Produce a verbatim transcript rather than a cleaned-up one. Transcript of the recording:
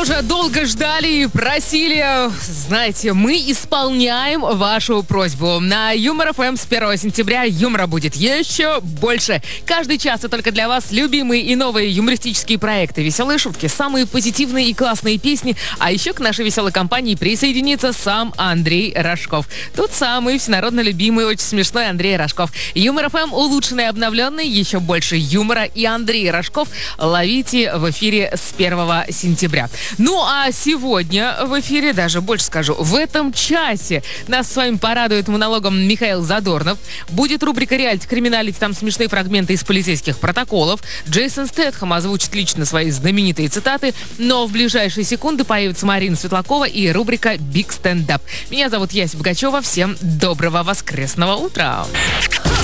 что же, долго ждали и просили. Знаете, мы исполняем вашу просьбу. На Юмор ФМ с первого сентября юмора будет еще больше. Каждый час и только для вас любимые и новые юмористические проекты, веселые шутки, самые позитивные и классные песни. А еще к нашей веселой компании присоединится сам Андрей Рожков. Тот самый всенародно любимый, очень смешной Андрей Рожков. Юмор ФМ улучшенный, обновленный, еще больше юмора и Андрей Рожков ловите в эфире с первого сентября. Ну а сегодня в эфире, даже больше скажу, в этом часе нас с вами порадует монологом Михаил Задорнов. Будет рубрика «Реалити криминалити», там смешные фрагменты из полицейских протоколов. Джейсон Стэтхэм озвучит лично свои знаменитые цитаты. Но в ближайшие секунды появится Марина Светлакова и рубрика «Биг Стендап». Меня зовут Яся Богачева. Всем доброго воскресного утра!